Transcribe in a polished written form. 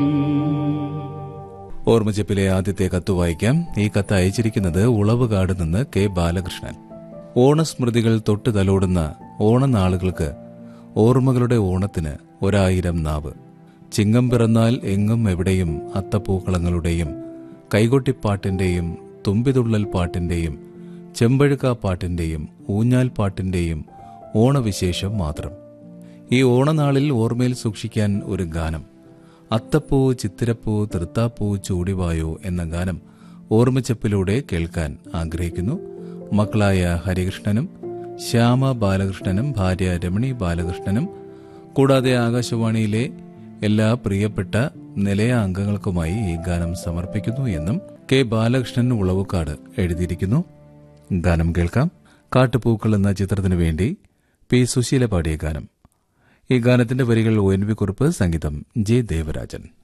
ഓർമ്മച്ചപ്പിലെ ആദ്യത്തെ കത്ത് വായിക്കാം. ഈ കത്ത് അയച്ചിരിക്കുന്നത് ഉളവുകാട് നിന്ന് കെ ബാലകൃഷ്ണൻ. ഓണസ്മൃതികൾ തൊട്ട് തലോടുന്ന ഓണനാളുകൾക്ക് ഓർമ്മകളുടെ ഓണത്തിന് 1000 നാവ്. ചിങ്ങം പിറന്നാൽ എങ്ങും എവിടെയും അത്തപ്പൂക്കളങ്ങളുടെയും കൈകൊട്ടിപ്പാട്ടിന്റെയും തുമ്പിതുള്ളൽ പാട്ടിന്റെയും ചെമ്പഴുക്കാപ്പാട്ടിന്റെയും ഊഞ്ഞാൽ പാട്ടിന്റെയും ഓണവിശേഷം മാത്രം. ഈ ഓണനാളിൽ ഓർമ്മയിൽ സൂക്ഷിക്കാൻ ഒരു ഗാനം. അത്തപ്പൂ ചിത്തിരപ്പൂ തൃത്താപ്പൂ ചൂടിവായോ എന്ന ഗാനം ഓർമ്മച്ചപ്പിലൂടെ കേൾക്കാൻ ആഗ്രഹിക്കുന്നു. മക്കളായ ഹരികൃഷ്ണനും ശ്യാമ ബാലകൃഷ്ണനും ഭാര്യ രമണി ബാലകൃഷ്ണനും കൂടാതെ ആകാശവാണിയിലെ എല്ലാ പ്രിയപ്പെട്ട നിലയ അംഗങ്ങൾക്കുമായി ഈ ഗാനം സമർപ്പിക്കുന്നു എന്നും കെ ബാലകൃഷ്ണൻ ഉളവുകാട് എഴുതിയിരിക്കുന്നു. ഗാനം കേൾക്കാം. കാട്ടുപൂക്കൾ എന്ന ചിത്രത്തിനു വേണ്ടി പി സുശീല പാടിയ ഗാനം. ഈ ഗാനത്തിന്റെ വരികൾ ONV കുറുപ്പ്, സംഗീതം ജെ ദേവരാജൻ.